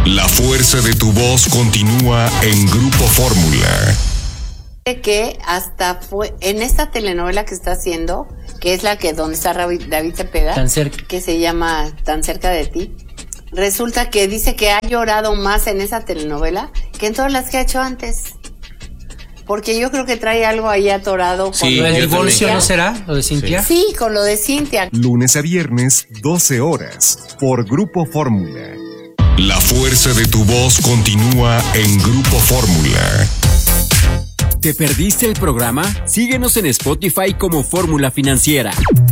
La fuerza de tu voz continúa en Grupo Fórmula. Que hasta fue en esta telenovela que está haciendo, que es la que donde está David Cepeda, que se llama Tan cerca de ti, resulta que dice que ha llorado más en esa telenovela que en todas las que ha hecho antes. Porque yo creo que trae algo ahí atorado. Sí, ¿lo del divorcio no será? ¿Lo de Cintia? Sí, con lo de Cintia. Lunes a viernes, 12 horas, por Grupo Fórmula. La fuerza de tu voz continúa en Grupo Fórmula. ¿Te perdiste el programa? Síguenos en Spotify como Fórmula Financiera.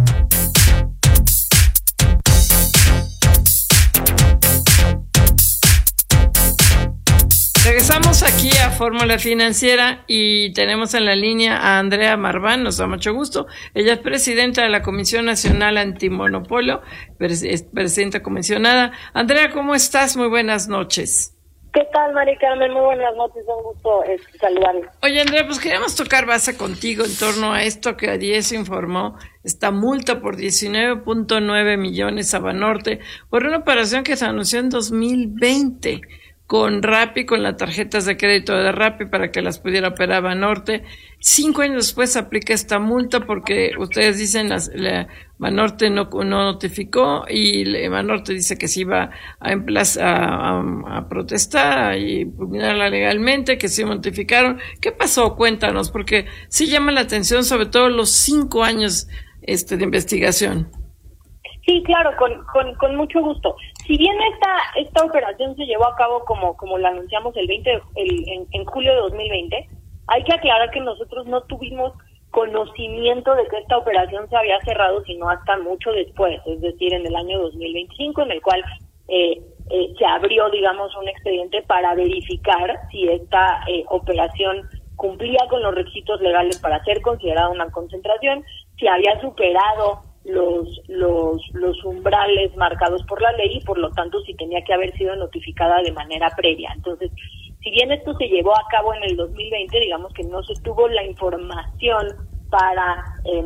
Regresamos aquí a Fórmula Financiera y tenemos en la línea a Andrea Marván, nos da mucho gusto. Ella es presidenta de la Comisión Nacional Antimonopolio, es presidenta comisionada. Andrea, ¿cómo estás? Muy buenas noches. ¿Qué tal, Mari Carmen? Muy buenas noches, un gusto saludarles. Oye, Andrea, pues queríamos tocar base contigo en torno a esto que ayer se informó, esta multa por 19.9 millones a Banorte por una operación que se anunció en 2020 con Rappi, con las tarjetas de crédito de Rappi para que las pudiera operar Banorte. 5 años después se aplica esta multa porque ustedes dicen Banorte no notificó y Banorte dice que se iba a protestar y pugnarla legalmente, que sí notificaron. ¿Qué pasó? Cuéntanos, porque sí llama la atención sobre todo los 5 años de investigación. Sí, claro, con mucho gusto. Si bien esta operación se llevó a cabo como la anunciamos en julio de 2020, hay que aclarar que nosotros no tuvimos conocimiento de que esta operación se había cerrado sino hasta mucho después, es decir, en el año 2025, en el cual se abrió, digamos, un expediente para verificar si esta operación cumplía con los requisitos legales para ser considerada una concentración, si había superado los umbrales marcados por la ley y por lo tanto si tenía que haber sido notificada de manera previa. Entonces, si bien esto se llevó a cabo en el 2020, digamos que no se tuvo la información para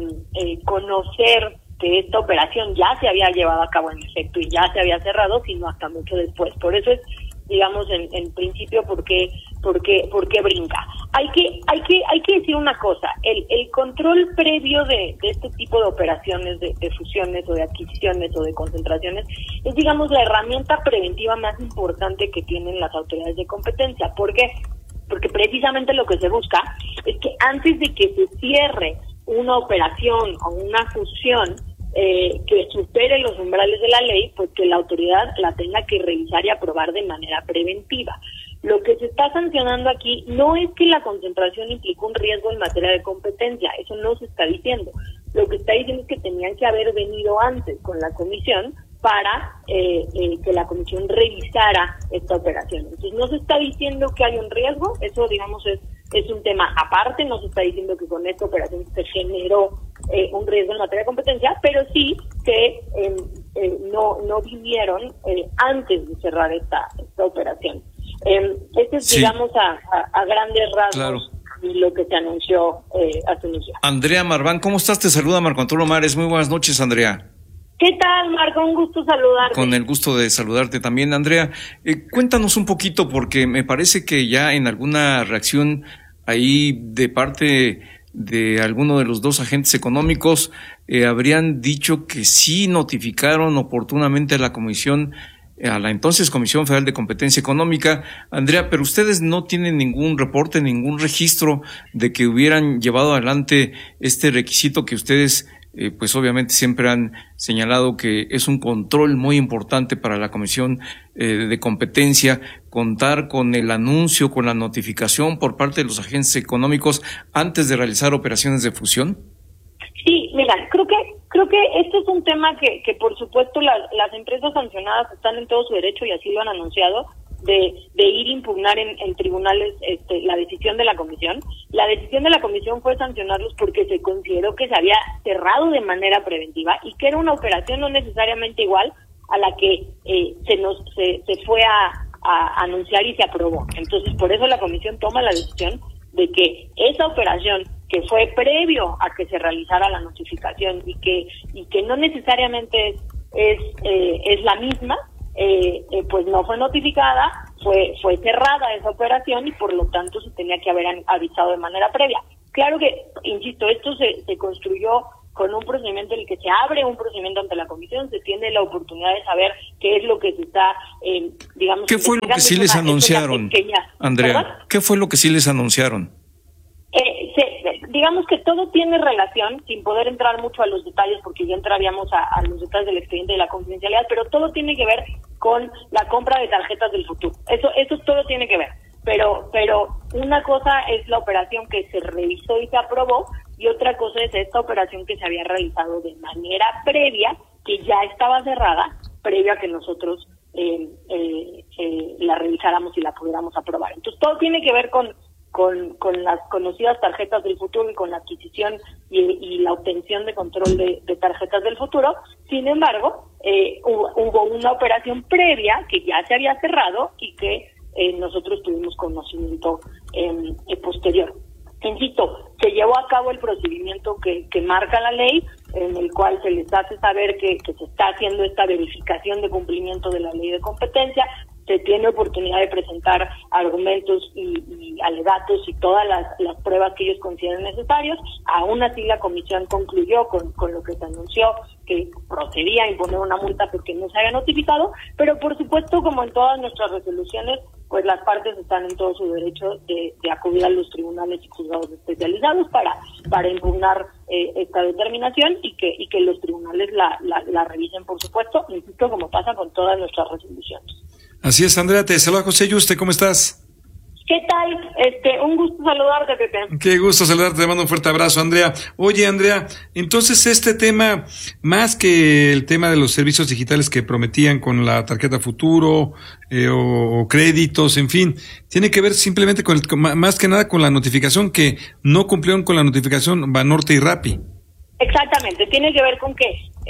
conocer que esta operación ya se había llevado a cabo en efecto y ya se había cerrado, sino hasta mucho después. Por eso es, digamos, en principio, ¿por qué brinca? Hay que decir una cosa, el control previo de este tipo de operaciones, de fusiones o de adquisiciones o de concentraciones, es, digamos, la herramienta preventiva más importante que tienen las autoridades de competencia. ¿Por qué? Porque precisamente lo que se busca es que antes de que se cierre una operación o una fusión que supere los umbrales de la ley, pues que la autoridad la tenga que revisar y aprobar de manera preventiva. Lo que se está sancionando aquí no es que la concentración implicó un riesgo en materia de competencia, eso no se está diciendo. Lo que está diciendo es que tenían que haber venido antes con la comisión para que la comisión revisara esta operación. Entonces no se está diciendo que hay un riesgo, eso, digamos, es un tema aparte, no se está diciendo que con esta operación se generó un riesgo en materia de competencia, pero sí que no vinieron antes de cerrar esta operación. Este es, sí, digamos, a grandes rasgos, claro, lo que se anunció hace unos días. Andrea Marván, ¿cómo estás? Te saluda Marco Antonio Mares. Muy buenas noches, Andrea. ¿Qué tal, Marco? Un gusto saludarte. Con el gusto de saludarte también, Andrea. Cuéntanos un poquito, porque me parece que ya en alguna reacción ahí de parte de alguno de los dos agentes económicos habrían dicho que sí notificaron oportunamente a la comisión, a la entonces Comisión Federal de Competencia Económica. Andrea, pero ustedes no tienen ningún reporte, ningún registro de que hubieran llevado adelante este requisito que ustedes pues obviamente siempre han señalado que es un control muy importante para la Comisión de Competencia, contar con el anuncio, con la notificación por parte de los agentes económicos antes de realizar operaciones de fusión? Sí, mira, creo que este es un tema que por supuesto las empresas sancionadas están en todo su derecho y así lo han anunciado, de ir a impugnar en tribunales la decisión de la comisión. La decisión de la comisión fue sancionarlos porque se consideró que se había cerrado de manera preventiva y que era una operación no necesariamente igual a la que se fue a anunciar y se aprobó. Entonces, por eso la comisión toma la decisión de que esa operación que fue previo a que se realizara la notificación y que no necesariamente es la misma, pues no fue notificada, fue cerrada esa operación y por lo tanto se tenía que haber avisado de manera previa. Claro que, insisto, esto se construyó con un procedimiento en el que se abre un procedimiento ante la comisión, se tiene la oportunidad de saber qué es lo que se está, digamos... ¿Qué fue lo que sí les anunciaron, Andrea? ¿Verdad? ¿Qué fue lo que sí les anunciaron? Digamos que todo tiene relación, sin poder entrar mucho a los detalles, porque ya entraríamos a los detalles del expediente de la confidencialidad, pero todo tiene que ver con la compra de tarjetas del futuro. Eso todo tiene que ver. Pero una cosa es la operación que se revisó y se aprobó, y otra cosa es esta operación que se había realizado de manera previa, que ya estaba cerrada, previa a que nosotros la revisáramos y la pudiéramos aprobar. Entonces todo tiene que ver con las conocidas tarjetas del futuro y con la adquisición y la obtención de control de tarjetas del futuro. Sin embargo, hubo una operación previa que ya se había cerrado y que nosotros tuvimos conocimiento posterior. Insisto, se llevó a cabo el procedimiento que marca la ley, en el cual se les hace saber que se está haciendo esta verificación de cumplimiento de la ley de competencia, se tiene oportunidad de presentar argumentos y alegatos y todas las pruebas que ellos consideren necesarios. Aún así la comisión concluyó con lo que se anunció, que procedía a imponer una multa porque no se había notificado, pero por supuesto, como en todas nuestras resoluciones, pues las partes están en todo su derecho de acudir a los tribunales y juzgados especializados para impugnar esta determinación y que los tribunales la revisen, por supuesto, insisto, como pasa con todas nuestras resoluciones. Así es, Andrea, te saluda José Yuste, ¿cómo estás? ¿Qué tal? Un gusto saludarte, Pepe. Qué gusto saludarte, te mando un fuerte abrazo, Andrea. Oye, Andrea, entonces este tema, más que el tema de los servicios digitales que prometían con la tarjeta Futuro o créditos, en fin, tiene que ver simplemente más que nada con la notificación, que no cumplieron con la notificación Banorte y Rappi. Exactamente, tiene que ver con que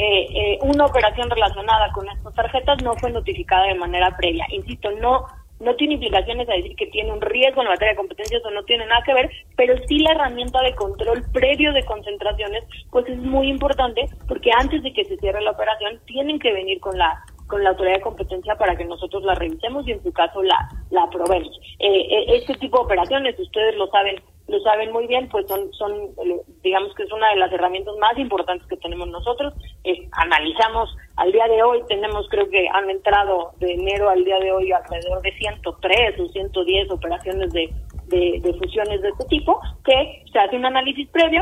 una operación relacionada con estas tarjetas no fue notificada de manera previa. Insisto, no tiene implicaciones a decir que tiene un riesgo en materia de competencias o no tiene nada que ver, pero sí la herramienta de control previo de concentraciones pues es muy importante, porque antes de que se cierre la operación tienen que venir con la autoridad de competencia para que nosotros la revisemos y en su caso la aprobemos. Este tipo de operaciones, ustedes lo saben muy bien, pues son digamos que es una de las herramientas más importantes que tenemos nosotros. Analizamos al día de hoy, creo que han entrado de enero al día de hoy alrededor de 103 o 110 operaciones de fusiones de este tipo, que se hace un análisis previo,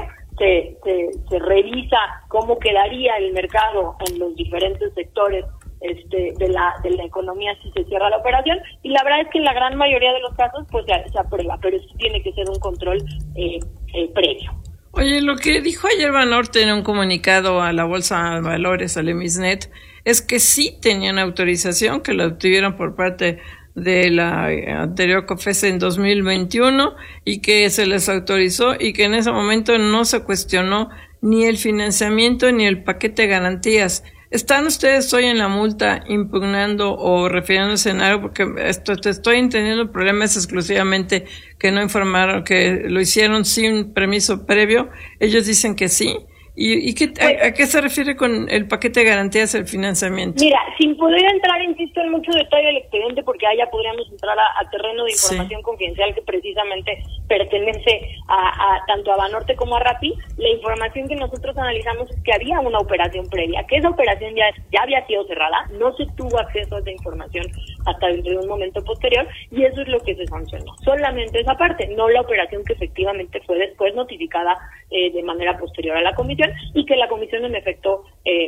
se revisa cómo quedaría el mercado en los diferentes sectores de la economía si se cierra la operación, y la verdad es que en la gran mayoría de los casos pues se aprueba, pero sí tiene que ser un control previo. Oye, lo que dijo ayer Banorte en un comunicado a la Bolsa de Valores, al Emisnet, es que sí tenían autorización, que la obtuvieron por parte de la anterior COFESE en 2021 y que se les autorizó y que en ese momento no se cuestionó ni el financiamiento ni el paquete de garantías. ¿Están ustedes hoy en la multa impugnando o refiriéndose en algo? Porque te estoy entendiendo, el problema es exclusivamente que no informaron, que lo hicieron sin permiso previo. Ellos dicen que sí. ¿Y a qué se refiere con el paquete de garantías el financiamiento? Mira, sin poder entrar, insisto, en mucho detalle del expediente, porque allá podríamos entrar a terreno de información confidencial que precisamente pertenece a tanto a Banorte como a Rappi. La información que nosotros analizamos es que había una operación previa, que esa operación ya había sido cerrada, no se tuvo acceso a esa información hasta dentro de un momento posterior, y eso es lo que se sancionó. Solamente esa parte, no la operación que efectivamente fue después notificada de manera posterior a la comisión, y que la comisión en efecto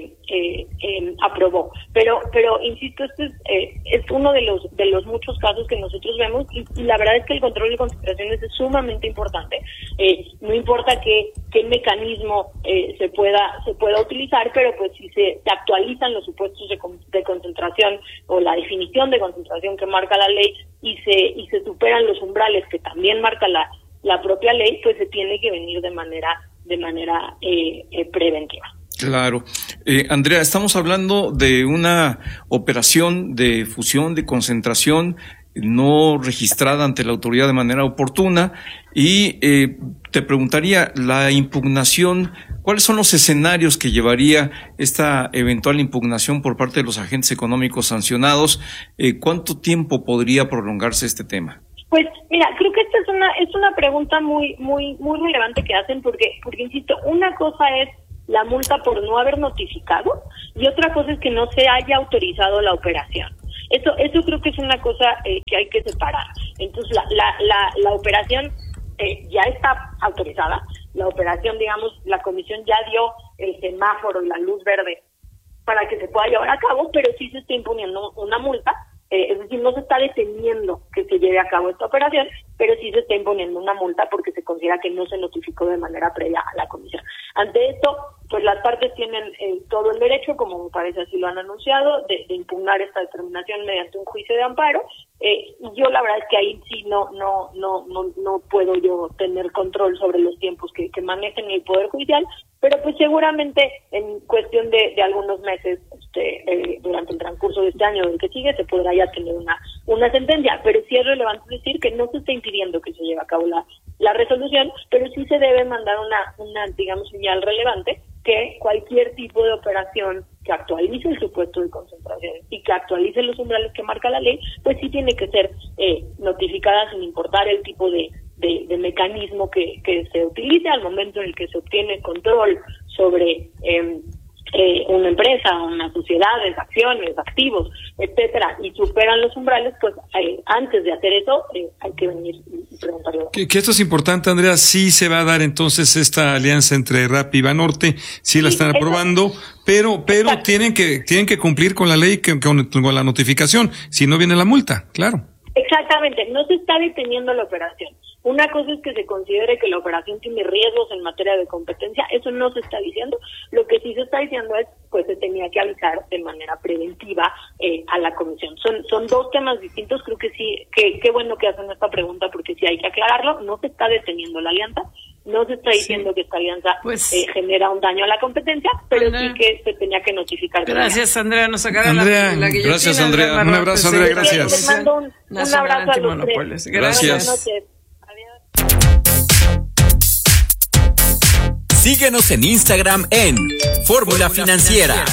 aprobó. Pero insisto, este es uno de los muchos casos que nosotros vemos, y la verdad es que el control de concentraciones es sumamente importante. No importa qué mecanismo se pueda utilizar, pero pues si se actualizan los supuestos de concentración o la definición de concentración que marca la ley y se superan los umbrales que también marca la propia ley, pues se tiene que venir de manera preventiva. Claro. Andrea, estamos hablando de una operación de fusión, de concentración no registrada ante la autoridad de manera oportuna. Y te preguntaría, la impugnación, ¿cuáles son los escenarios que llevaría esta eventual impugnación por parte de los agentes económicos sancionados? ¿Cuánto tiempo podría prolongarse este tema? Pues mira, creo que esta es una pregunta muy relevante que hacen porque insisto, una cosa es la multa por no haber notificado y otra cosa es que no se haya autorizado la operación. Eso creo que es una cosa que hay que separar. Entonces la operación ya está autorizada. La operación, digamos, la comisión ya dio el semáforo y la luz verde para que se pueda llevar a cabo, pero sí se está imponiendo una multa. Es decir, no se está deteniendo que se lleve a cabo esta operación, pero sí se está imponiendo una multa porque se considera que no se notificó de manera previa a la comisión. Ante esto, pues las partes tienen todo el derecho, como me parece así lo han anunciado, de impugnar esta determinación mediante un juicio de amparo. Y yo la verdad es que ahí sí no puedo yo tener control sobre los tiempos que manejen el Poder Judicial, pero pues seguramente en cuestión de algunos meses, durante el transcurso de este año o el que sigue, se podrá ya tener una sentencia. Pero sí es relevante decir que no se está impidiendo que se lleve a cabo la resolución, pero sí se debe mandar una digamos, señal relevante que cualquier tipo de operación que actualice el supuesto de concentración y que actualice los umbrales que marca la ley, pues sí tiene que ser notificada sin importar el tipo de mecanismo que se utilice al momento en el que se obtiene control sobre una empresa, unas sociedades, acciones, activos, etcétera, y superan los umbrales, pues antes de hacer eso hay que venir y preguntarlo. Que esto es importante, Andrea, sí se va a dar entonces esta alianza entre Rappi y Banorte, sí la están aprobando, pero tienen que cumplir con la ley, con la notificación, si no viene la multa, claro. Exactamente, no se está deteniendo la operación. Una cosa es que se considere que la operación tiene riesgos en materia de competencia, eso no se está diciendo. Lo que sí se está diciendo es, pues se tenía que avisar de manera preventiva a la comisión. Son dos temas distintos, creo que sí, qué bueno que hacen esta pregunta porque sí hay que aclararlo, no se está deteniendo la alianza, no se está diciendo que esta alianza genera un daño a la competencia, pero sí que se tenía que notificar. Gracias, Andrea, nos sacaron la guillotina. Gracias, Andrea. Un abrazo, Andrea, gracias. Les mando un abrazo a los tres. Gracias. Buenas noches. Síguenos en Instagram en Fórmula Financiera.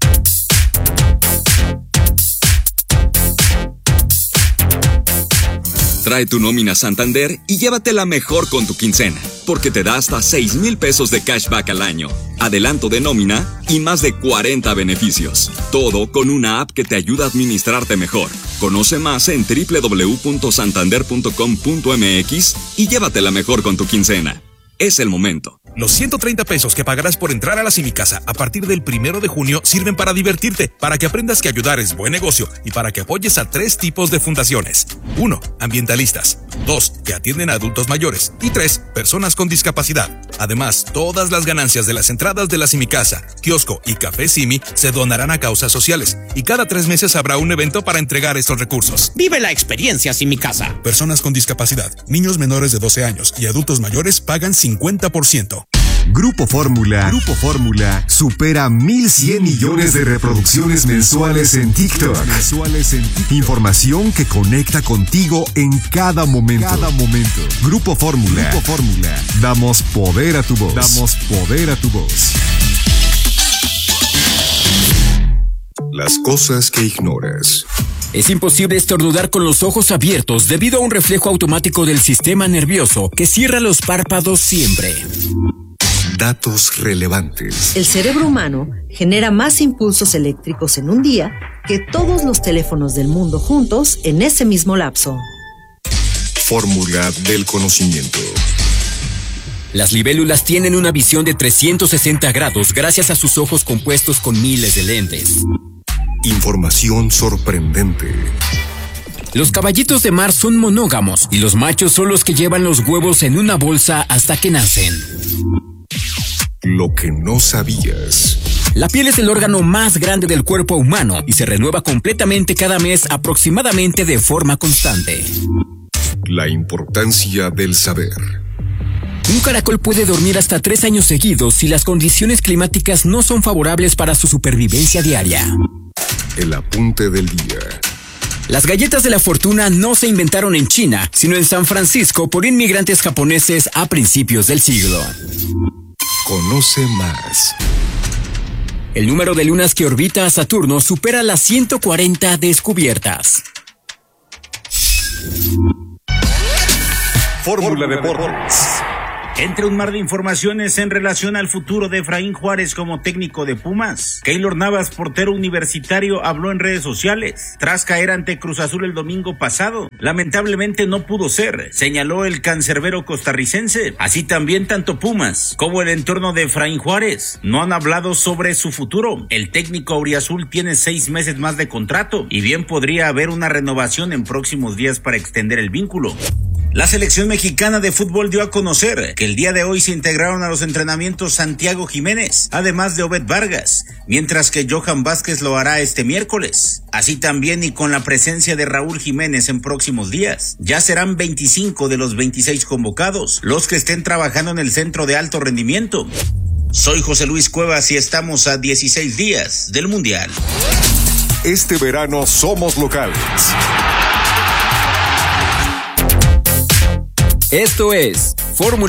Trae tu nómina Santander y llévatela mejor con tu quincena, porque te da hasta 6,000 pesos de cashback al año, adelanto de nómina y más de 40 beneficios. Todo con una app que te ayuda a administrarte mejor. Conoce más en www.santander.com.mx y llévatela mejor con tu quincena. Es el momento. Los 130 pesos que pagarás por entrar a la Simicasa a partir del 1 de junio sirven para divertirte, para que aprendas que ayudar es buen negocio y para que apoyes a 3 tipos de fundaciones. 1. Ambientalistas. 2. Que atienden a adultos mayores. Y 3. Personas con discapacidad. Además, todas las ganancias de las entradas de la Simicasa, kiosco y café Simi se donarán a causas sociales. Y cada 3 meses habrá un evento para entregar estos recursos. Vive la experiencia Simicasa. Personas con discapacidad, niños menores de 12 años y adultos mayores pagan 50%. Grupo Fórmula supera 1,100 millones de reproducciones mensuales en TikTok. Información que conecta contigo en cada momento. Grupo Fórmula. Damos poder a tu voz. Las cosas que ignoras. Es imposible estornudar con los ojos abiertos debido a un reflejo automático del sistema nervioso que cierra los párpados siempre. Datos relevantes. El cerebro humano genera más impulsos eléctricos en un día que todos los teléfonos del mundo juntos en ese mismo lapso. Fórmula del conocimiento. Las libélulas tienen una visión de 360 grados gracias a sus ojos compuestos con miles de lentes. Información sorprendente. Los caballitos de mar son monógamos y los machos son los que llevan los huevos en una bolsa hasta que nacen. Lo que no sabías. La piel es el órgano más grande del cuerpo humano y se renueva completamente cada mes aproximadamente de forma constante. La importancia del saber. Un caracol puede dormir hasta 3 años seguidos si las condiciones climáticas no son favorables para su supervivencia diaria. El apunte del día. Las galletas de la fortuna no se inventaron en China, sino en San Francisco por inmigrantes japoneses a principios del siglo. Conoce más. El número de lunas que orbita a Saturno supera las 140 descubiertas. Fórmula Deportes. Entre un mar de informaciones en relación al futuro de Efraín Juárez como técnico de Pumas, Keylor Navas, portero universitario, habló en redes sociales tras caer ante Cruz Azul el domingo pasado. Lamentablemente no pudo ser, señaló el cancerbero costarricense. Así también tanto Pumas como el entorno de Efraín Juárez no han hablado sobre su futuro. El técnico auriazul tiene 6 meses más de contrato y bien podría haber una renovación en próximos días para extender el vínculo. La selección mexicana de fútbol dio a conocer que el día de hoy se integraron a los entrenamientos Santiago Jiménez, además de Obed Vargas, mientras que Johan Vázquez lo hará este miércoles. Así también y con la presencia de Raúl Jiménez en próximos días. Ya serán 25 de los 26 convocados los que estén trabajando en el centro de alto rendimiento. Soy José Luis Cuevas y estamos a 16 días del Mundial. Este verano somos locales. Esto es Fórmula